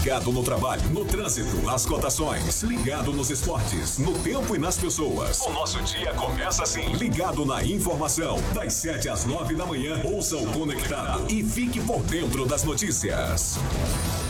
Ligado no trabalho, no trânsito, as cotações. Ligado nos esportes, no tempo e nas pessoas. O nosso dia começa assim. Ligado na informação. Das 7 às 9 da manhã, ouça o Conectado e fique por dentro das notícias.